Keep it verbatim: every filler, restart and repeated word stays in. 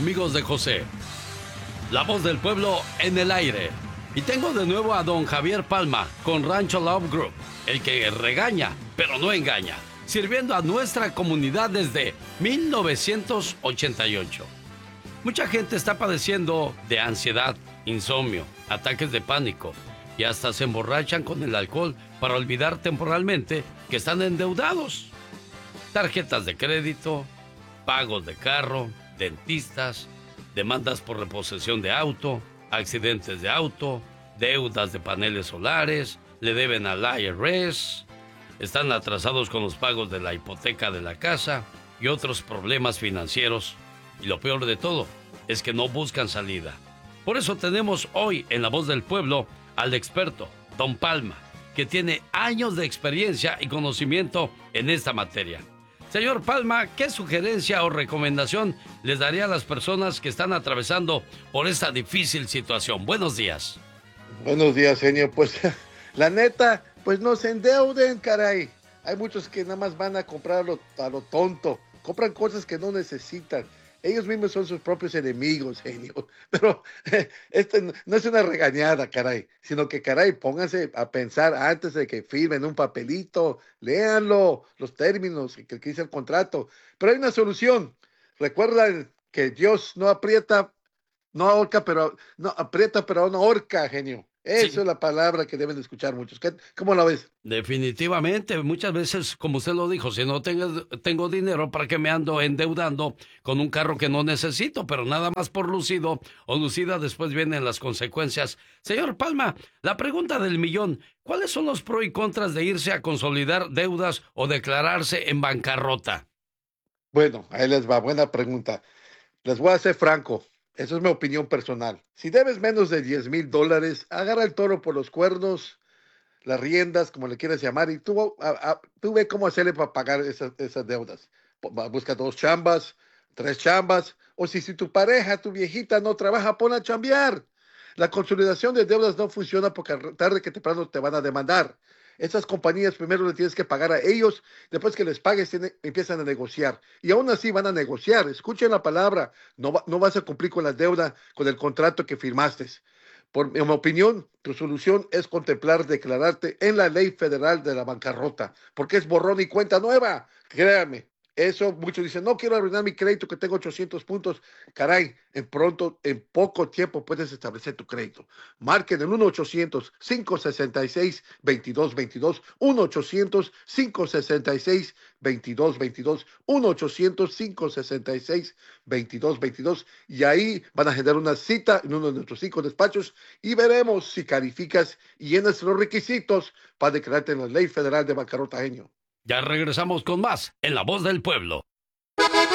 amigos de José. La voz del pueblo en el aire. Y tengo de nuevo a don Javier Palma con Rancho Love Group, el que regaña, pero no engaña, sirviendo a nuestra comunidad desde mil novecientos ochenta y ocho. Mucha gente está padeciendo de ansiedad, insomnio, ataques de pánico y hasta se emborrachan con el alcohol para olvidar temporalmente que están endeudados. Tarjetas de crédito, pagos de carro, dentistas, demandas por reposición de auto, accidentes de auto, deudas de paneles solares, le deben al I R S, están atrasados con los pagos de la hipoteca de la casa y otros problemas financieros. Y lo peor de todo es que no buscan salida. Por eso tenemos hoy en La Voz del Pueblo al experto, don Palma, que tiene años de experiencia y conocimiento en esta materia. Señor Palma, ¿qué sugerencia o recomendación les daría a las personas que están atravesando por esta difícil situación? Buenos días. Buenos días, señor. Pues, la neta, pues no se endeuden, caray. Hay muchos que nada más van a comprar a lo, a lo tonto. Compran cosas que no necesitan. Ellos mismos son sus propios enemigos, genio. Pero eh, esto no es una regañada, caray, sino que, caray, pónganse a pensar antes de que firmen un papelito, léanlo, los términos que, que dice el contrato. Pero hay una solución. Recuerda que Dios no aprieta, no ahorca, pero no aprieta, pero no ahorca, genio. Esa Sí. es la palabra que deben escuchar muchos. ¿Qué, ¿Cómo la ves? Definitivamente, muchas veces, como usted lo dijo, si no tengo, tengo dinero, ¿para qué me ando endeudando con un carro que no necesito? Pero nada más por lucido o lucida, después vienen las consecuencias. Señor Palma, la pregunta del millón, ¿cuáles son los pros y contras de irse a consolidar deudas o declararse en bancarrota? Bueno, ahí les va, buena pregunta. Les voy a ser franco, eso es mi opinión personal. Si debes menos de diez mil dólares, agarra el toro por los cuernos, las riendas, como le quieras llamar, y tú, a, a, tú ve cómo hacerle para pagar esas, esas deudas. Busca dos chambas, tres chambas, o si, si tu pareja, tu viejita no trabaja, ponla a chambear. La consolidación de deudas no funciona porque tarde que temprano te van a demandar. Esas compañías primero le tienes que pagar a ellos, después que les pagues tiene, empiezan a negociar. Y aún así van a negociar. Escuchen la palabra, no, va, no vas a cumplir con la deuda, con el contrato que firmaste. Por mi opinión, tu solución es contemplar declararte en la ley federal de la bancarrota, porque es borrón y cuenta nueva. Créame, eso muchos dicen, no quiero arruinar mi crédito que tengo ochocientos puntos. Caray, en pronto, en poco tiempo puedes establecer tu crédito. Marquen el uno ochocientos, cinco sesenta y seis, veintidós veintidós, uno ochocientos, cinco sesenta y seis, veintidós veintidós, uno ochocientos, cinco sesenta y seis, veintidós veintidós, y ahí van a generar una cita en uno de nuestros cinco despachos y veremos si calificas y llenas los requisitos para declararte en la ley federal de bancarrota, genio. Ya regresamos con más en La Voz del Pueblo.